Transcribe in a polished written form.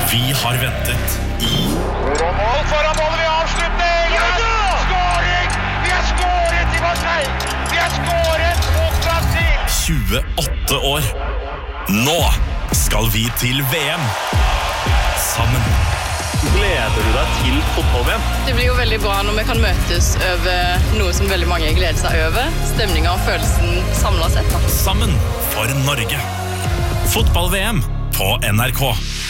Vi har ventet i Mål foran målet, vi avslutter! Ja! Skåring! Vi har skåret i Marseille! Vi har skåret mot Brasil! 28 år. Nå skal vi til VM. Sammen. Gleder du deg til fotball-VM? Det blir jo veldig bra når vi kan møtes over noe som veldig mange gleder seg over. Stemningen og følelsen samlet sett. Sammen for Norge. Fotball-VM på NRK.